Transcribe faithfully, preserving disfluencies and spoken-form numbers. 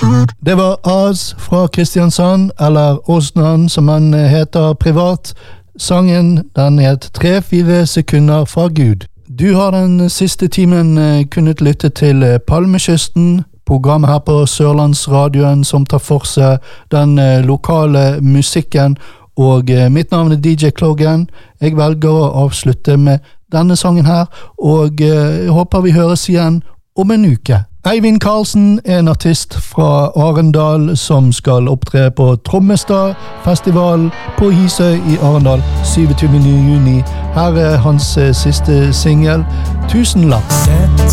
Det var Az fra Kristiansand, eller Osnan som han heter privat. Sangen den het tre-fire sekunder fra Gud. Du har den siste timen kunnet lytte til Palmekysten, programmet her på Sørlandsradioen som tar for seg den lokale musikken, og mitt navn er D J Kloggen. Jeg velger å avslutte med denne sangen her, og jeg håper vi høres igjen om en uke. Eivind Karlsen er en artist fra Arendal som skal opptre på Trommestad Festival på Hisøy i Arendal syvogtyvende juni. Her er hans siste single, Tusenlapp.